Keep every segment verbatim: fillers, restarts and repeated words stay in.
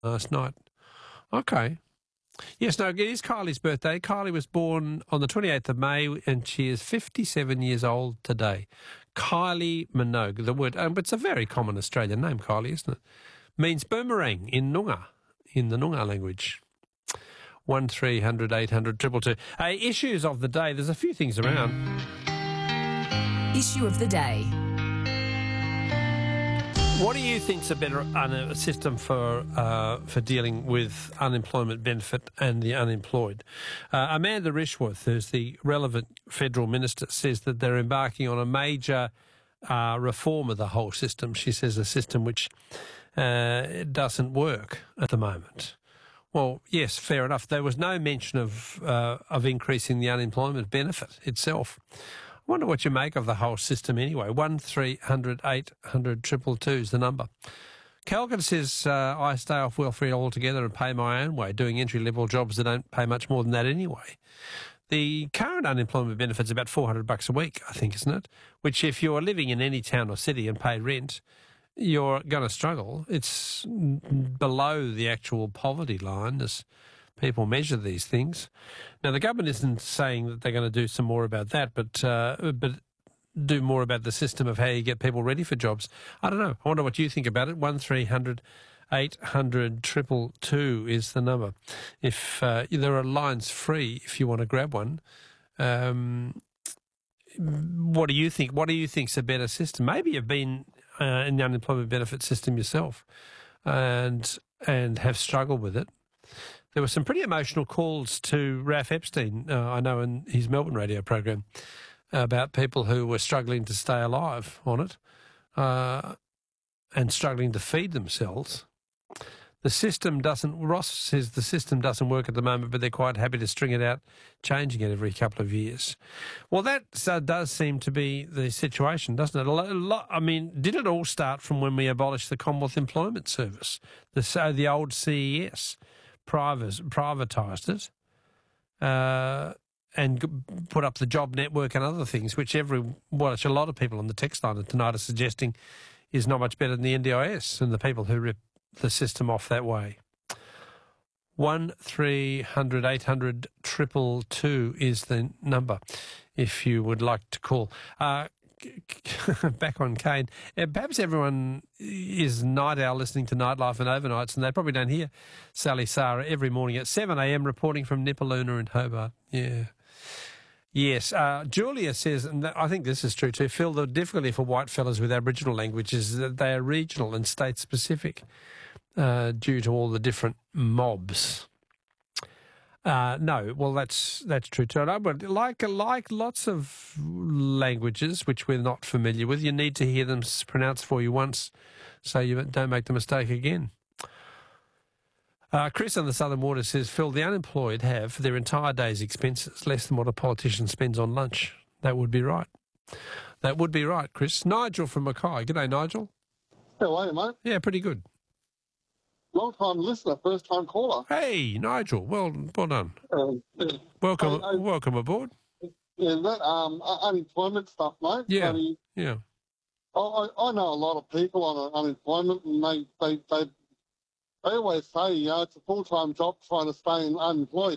last night. Okay. Yes, no, it is Kylie's birthday. Kylie was born on the twenty-eighth of May and she is fifty-seven years old today. Kylie Minogue, the word, um, it's a very common Australian name, Kylie, isn't it? Means boomerang in Noongar, in the Noongar language. One three hundred eight hundred two two two. Hey, issues of the day. There's a few things around. Issue of the day. What do you think's a better uh, system for uh, for dealing with unemployment benefit and the unemployed? Uh, Amanda Rishworth, who's the relevant federal minister, says that they're embarking on a major uh, reform of the whole system. She says a system which uh, doesn't work at the moment. Well, yes, fair enough. There was no mention of uh, of increasing the unemployment benefit itself. I wonder what you make of the whole system anyway. One three hundred eight hundred triple two is the number. Calvin says, uh, I stay off welfare altogether and pay my own way, doing entry-level jobs that don't pay much more than that anyway. The current unemployment benefit's about four hundred bucks a week, I think, isn't it? Which if you're living in any town or city and pay rent, you're going to struggle. It's below the actual poverty line as people measure these things. Now, the government isn't saying that they're going to do some more about that, but uh, but do more about the system of how you get people ready for jobs. I don't know. I wonder what you think about it. One three hundred eight hundred triple two is the number. If uh, there are lines free, if you want to grab one. Um, what do you think? What do you think's a better system? Maybe you've been uh, in the unemployment benefit system yourself, and and have struggled with it. There were some pretty emotional calls to Ralph Epstein, uh, I know, in his Melbourne radio program, about people who were struggling to stay alive on it uh, and struggling to feed themselves. The system doesn't, Ross says the system doesn't work at the moment, but they're quite happy to string it out, changing it every couple of years. Well, that uh, does seem to be the situation, doesn't it? A lot, a lot, I mean, did it all start from when we abolished the Commonwealth Employment Service, the, so the old C E S? Privatised it uh, and g- put up the job network and other things, which every, well, a lot of people on the text line tonight are suggesting is not much better than the N D I S and the people who rip the system off that way. One three hundred eight hundred triple two is the number if you would like to call. Uh, back on Kane. Uh, perhaps everyone is night owl listening to Nightlife and Overnights, and they probably don't hear Sally Sarah every morning at seven a m reporting from Nipaluna in Hobart. Yeah. Yes. Uh, Julia says, and I think this is true too, Phil, the difficulty for white fellas with Aboriginal languages is that they are regional and state-specific uh, due to all the different mobs. Uh, no, well, that's that's true too. No, but like like lots of languages which we're not familiar with, you need to hear them pronounced for you once, so you don't make the mistake again. Uh, Chris on the Southern Water says, Phil, the unemployed have for their entire day's expenses less than what a politician spends on lunch. That would be right. That would be right, Chris. Nigel from Mackay. G'day, Nigel. How are you, mate? Yeah, pretty good. Long-time listener, first-time caller. Hey, Nigel. Well, well done. Um, welcome, I, I, welcome aboard. Yeah, that um, unemployment stuff, mate. Yeah, Bloody, yeah. I, I know a lot of people on unemployment, and they they they, they always say, you know, it's a full-time job trying to stay unemployed.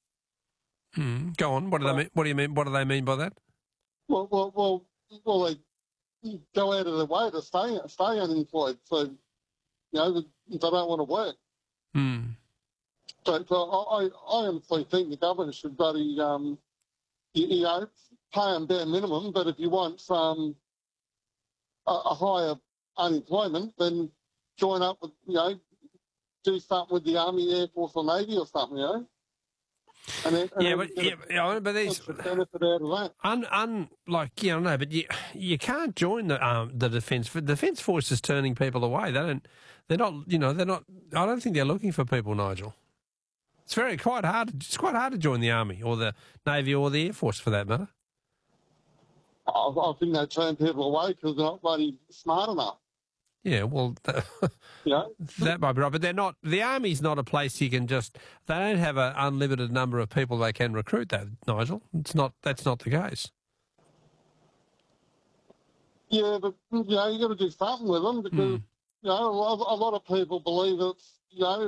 Hmm. Go on. What do they mean? What do you mean? What do they mean by that? Well, well, well, well, they go out of their way to stay stay unemployed. So, you know, they don't want to work. Hmm. So, so I, I honestly think the government should bloody, um, you, you know, pay them bare minimum. But if you want some a, a higher unemployment, then join up with, you know, do something with the Army, Air Force, or Navy or something, you know. And then, and yeah, then but yeah, yeah, but these the benefit out of that. un, un like yeah, I know, but you you can't join the um the defence. The Defence Force is turning people away. They don't. They're not. You know, they're not. I don't think they're looking for people, Nigel. It's very quite hard. It's quite hard to join the Army or the Navy or the Air Force for that matter. I, I think they turn people away because they're not bloody smart enough. Yeah, well, that, Yeah, that might be right, but they're not. The Army's not a place you can just. They don't have an unlimited number of people they can recruit. That Nigel, it's not. That's not the case. yeah, but you know you got to do something with them because Mm. you know a lot, a lot of people believe it's you know